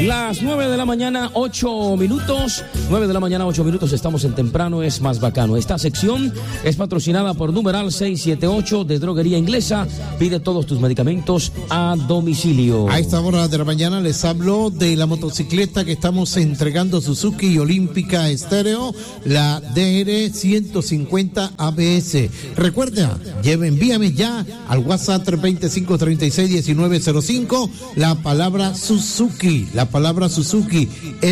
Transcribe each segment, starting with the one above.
Las 9 de la mañana, 8 minutos. 9 de la mañana, 8 minutos. Estamos en Temprano es más bacano. Esta sección es patrocinada por Numeral 678 de Droguería Inglesa. Pide todos tus medicamentos a domicilio. A esta hora de la mañana les hablo de la motocicleta que estamos entregando Suzuki y Olímpica Estéreo, la DR 150 ABS. Recuerda, envíame ya al WhatsApp 325-36-1905 la palabra Suzuki. La palabra Suzuki,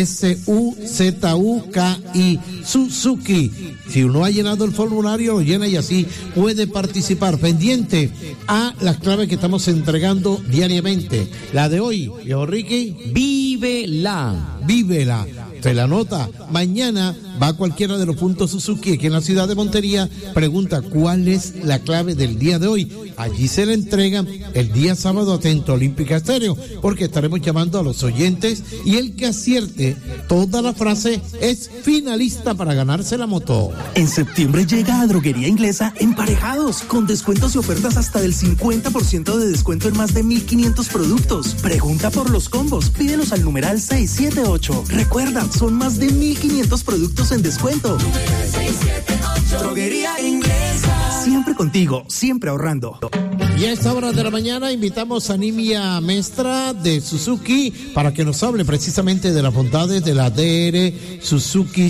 S-U-Z-U-K-I, Suzuki. Si uno ha llenado el formulario, lo llena y así puede participar. Pendiente a las claves que estamos entregando diariamente. La de hoy, viejo Ricky, vívela. Vívela. Se la nota. Mañana va a cualquiera de los puntos Suzuki aquí en la ciudad de Montería, pregunta cuál es la clave del día de hoy. Allí se la entregan el día sábado, atento a Olímpica Estéreo, porque estaremos llamando a los oyentes y el que acierte toda la frase es finalista para ganarse la moto. En septiembre llega a Droguería Inglesa Emparejados, con descuentos y ofertas hasta del 50% de descuento en más de 1,500 productos. Pregunta por los combos, pídelos al numeral 678. Recuerda, son más de 1,500 productos en descuento. 678. Droguería Inglesa. Siempre contigo, siempre ahorrando. Y a esta hora de la mañana invitamos a Nimia Mestra de Suzuki para que nos hable precisamente de las bondades de la DR Suzuki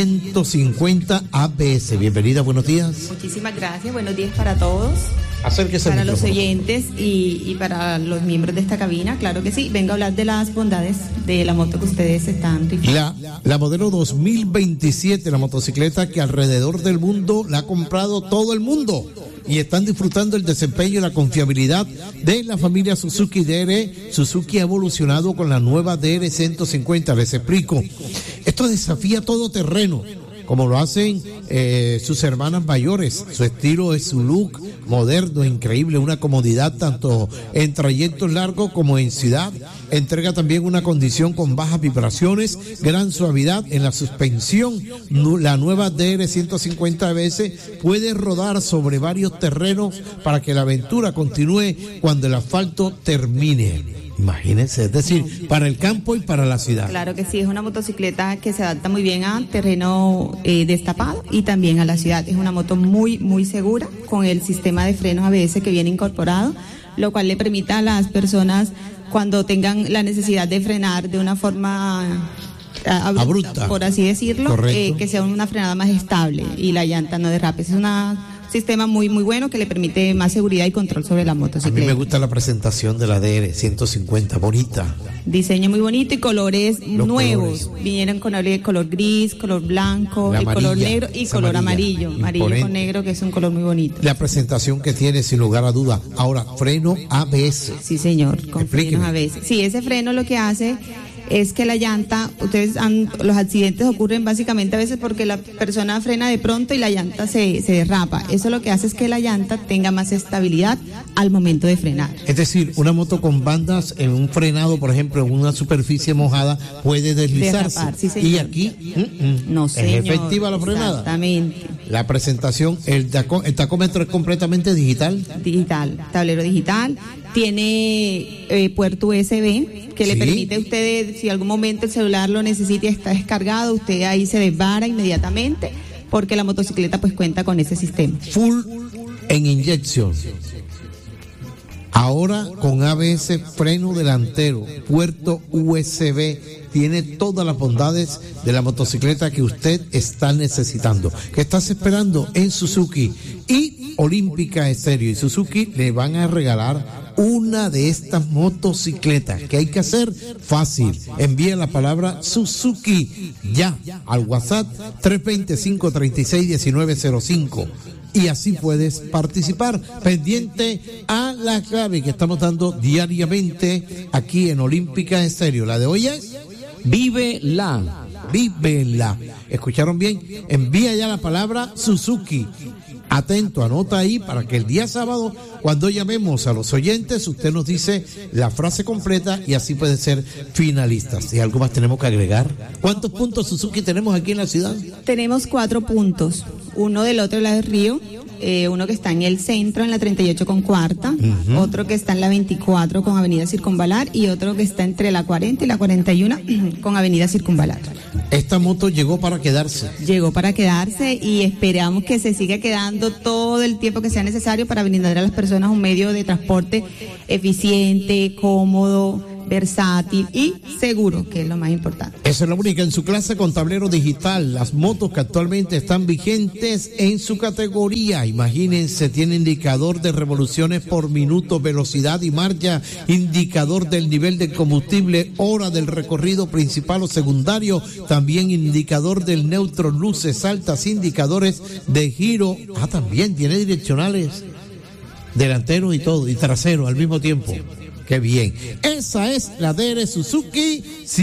150 ABS. Bienvenida, buenos días. Muchísimas gracias, buenos días para todos. Acérquese para los oyentes y para los miembros de esta cabina, claro que sí. Vengo a hablar de las bondades de la moto que ustedes están rifando. La modelo 2027, la motocicleta que alrededor del mundo la ha comprado todo el mundo y están disfrutando el desempeño y la confiabilidad de la familia Suzuki DR. Suzuki ha evolucionado con la nueva DR 150, les explico. Esto desafía todo terreno, como lo hacen sus hermanas mayores. Su estilo es su look moderno, increíble, una comodidad tanto en trayectos largos como en ciudad. Entrega también una condición con bajas vibraciones, gran suavidad en la suspensión. La nueva DR 150 ABS puede rodar sobre varios terrenos para que la aventura continúe cuando el asfalto termine. Imagínense, es decir, para el campo y para la ciudad. Claro que sí, es una motocicleta que se adapta muy bien a terreno destapado y también a la ciudad. Es una moto muy, muy segura con el sistema de frenos ABS que viene incorporado, lo cual le permite a las personas, cuando tengan la necesidad de frenar de una forma abrupta, por así decirlo, que sea una frenada más estable y la llanta no derrape. Es una sistema muy muy bueno que le permite más seguridad y control sobre la motocicleta. A mí me gusta la presentación de la DR 150, bonita. Diseño muy bonito y colores nuevos. Vinieron con el color gris, color blanco, el color negro y color amarillo. Amarillo con negro, que es un color muy bonito. La presentación que tiene, sin lugar a duda. Ahora, freno ABS. Sí, señor, con frenos ABS. Sí, ese freno lo que hace es que la llanta, los accidentes ocurren básicamente a veces porque la persona frena de pronto y la llanta se derrapa. Eso lo que hace es que la llanta tenga más estabilidad al momento de frenar. Es decir, una moto con bandas en un frenado, por ejemplo, en una superficie mojada, puede deslizarse. Derrapar, sí, señor. Y aquí no, señor, es efectiva la frenada. Exactamente. La presentación, el tacómetro es completamente digital. Digital, tablero digital. Tiene puerto USB que le permite a usted, si algún momento el celular lo necesita y está descargado, usted ahí se desvara inmediatamente, porque la motocicleta pues cuenta con ese sistema. Full en inyección. Ahora con ABS, freno delantero, puerto USB, tiene todas las bondades de la motocicleta que usted está necesitando. ¿Qué estás esperando? En Suzuki y Olímpica Estéreo y Suzuki le van a regalar una de estas motocicletas. ¿Qué hay que hacer? Fácil. Envía la palabra Suzuki ya al WhatsApp 325-36-1905. Y así puedes participar, pendiente a la clave que estamos dando diariamente aquí en Olímpica Estéreo. La de hoy es Vívela. Vívela. ¿Escucharon bien? Envía ya la palabra Suzuki. Atento, anota ahí para que el día sábado, cuando llamemos a los oyentes, usted nos dice la frase completa y así pueden ser finalistas. ¿Y algo más tenemos que agregar? ¿Cuántos puntos Suzuki tenemos aquí en la ciudad? Tenemos 4 puntos. Uno del otro lado del río, uno que está en el centro, en la 38 con cuarta, otro que está en la 24 con avenida Circunvalar y otro que está entre la 40 y la 41 con avenida Circunvalar. Esta moto llegó para quedarse. Llegó para quedarse y esperamos que se siga quedando todo el tiempo que sea necesario para brindar a las personas un medio de transporte eficiente, cómodo, versátil y seguro, que es lo más importante. Esa es la única en su clase con tablero digital. Las motos que actualmente están vigentes en su categoría. Imagínense, tiene indicador de revoluciones por minuto, velocidad y marcha, indicador del nivel de combustible, hora del recorrido principal o secundario, también indicador del neutro, luces altas, indicadores de giro. También tiene direccionales, delantero y todo, y trasero al mismo tiempo. ¡Qué bien! Esa es la DR Suzuki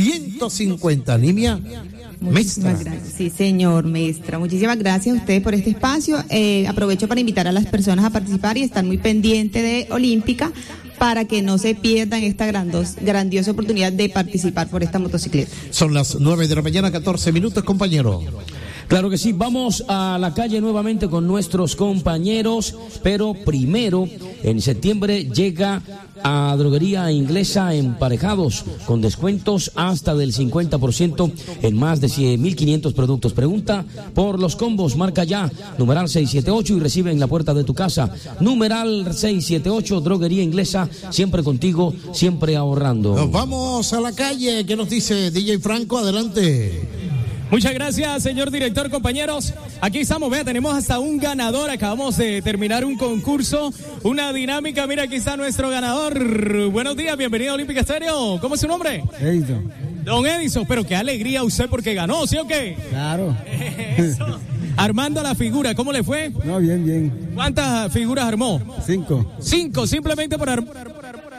150, Nimia. Muchísimas gracias. Sí, señor, maestra. Muchísimas gracias a ustedes por este espacio. Aprovecho para invitar a las personas a participar y estar muy pendientes de Olímpica para que no se pierdan esta grandiosa oportunidad de participar por esta motocicleta. Son las 9 de la mañana, 14 minutos, compañero. Claro que sí, vamos a la calle nuevamente con nuestros compañeros, pero primero, en septiembre llega a Droguería Inglesa Emparejados, con descuentos hasta del 50% en más de 100.500 productos. Pregunta por los combos, marca ya, numeral 678 y recibe en la puerta de tu casa. Numeral 678, Droguería Inglesa, siempre contigo, siempre ahorrando. Nos vamos a la calle, ¿qué nos dice DJ Franco? Adelante. Muchas gracias, señor director, compañeros. Aquí estamos, vea, tenemos hasta un ganador. Acabamos de terminar un concurso, una dinámica. Mira, aquí está nuestro ganador. Buenos días, bienvenido a Olímpica Estéreo. ¿Cómo es su nombre? Edison. Don Edison, pero qué alegría usted porque ganó, ¿sí o qué? Claro. Eso. Armando la figura, ¿cómo le fue? No, bien, bien. ¿Cuántas figuras armó? 5. 5, simplemente por armar.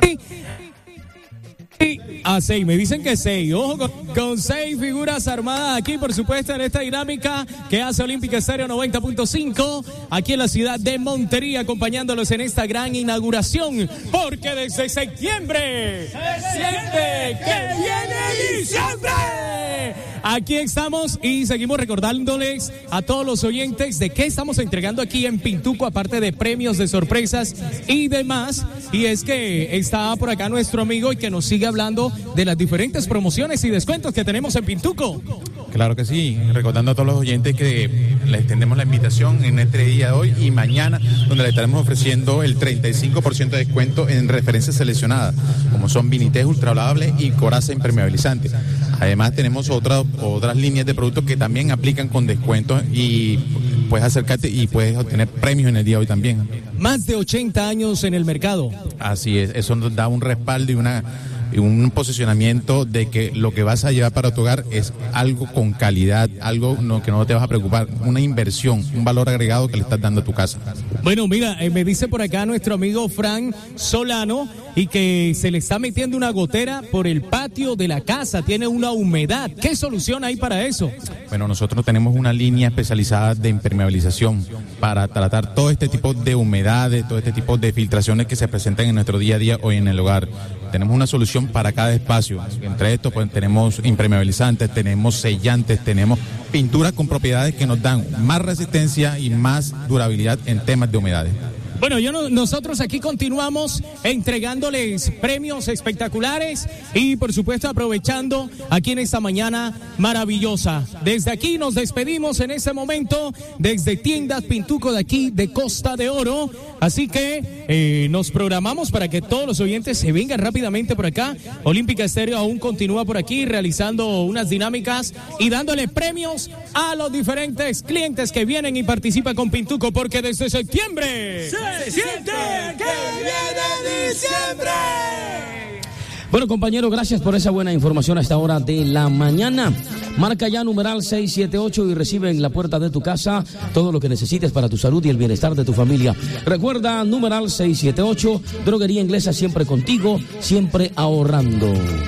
A 6, me dicen que 6, ojo con 6 figuras armadas aquí, por supuesto, en esta dinámica que hace Olímpica Estéreo 90.5, aquí en la ciudad de Montería, acompañándolos en esta gran inauguración, porque desde septiembre se siente que viene diciembre. Aquí estamos y seguimos recordándoles a todos los oyentes de qué estamos entregando aquí en Pintuco, aparte de premios, de sorpresas y demás. Y es que está por acá nuestro amigo y que nos sigue hablando de las diferentes promociones y descuentos que tenemos en Pintuco. Claro que sí, recordando a todos los oyentes que les extendemos la invitación en este día de hoy y mañana, donde le estaremos ofreciendo el 35% de descuento en referencias seleccionadas, como son Vinitex ultralavable y Coraza impermeabilizante. Además tenemos otras líneas de productos que también aplican con descuentos y puedes acercarte y puedes obtener premios en el día de hoy también. Más de 80 años en el mercado. Así es, eso nos da un respaldo y un posicionamiento de que lo que vas a llevar para tu hogar es algo con calidad, algo que no te vas a preocupar, una inversión, un valor agregado que le estás dando a tu casa. Bueno, mira, me dice por acá nuestro amigo Fran Solano y que se le está metiendo una gotera por el patio de la casa, tiene una humedad. ¿Qué solución hay para eso? Bueno, nosotros tenemos una línea especializada de impermeabilización para tratar todo este tipo de humedades, todo este tipo de filtraciones que se presentan en nuestro día a día hoy en el hogar. Tenemos una solución para cada espacio. Entre estos, pues, tenemos impermeabilizantes, tenemos sellantes, tenemos pinturas con propiedades que nos dan más resistencia y más durabilidad en temas de humedades. Bueno, nosotros aquí continuamos entregándoles premios espectaculares y por supuesto aprovechando aquí en esta mañana maravillosa. Desde aquí nos despedimos en este momento desde Tiendas Pintuco de aquí de Costa de Oro. Así que nos programamos para que todos los oyentes se vengan rápidamente por acá. Olímpica Estéreo aún continúa por aquí realizando unas dinámicas y dándole premios a los diferentes clientes que vienen y participan con Pintuco, porque desde septiembre se siente que viene diciembre. Bueno, compañero, gracias por esa buena información a esta hora de la mañana. Marca ya numeral 678 y recibe en la puerta de tu casa todo lo que necesites para tu salud y el bienestar de tu familia. Recuerda, numeral 678, Droguería Inglesa, siempre contigo, siempre ahorrando.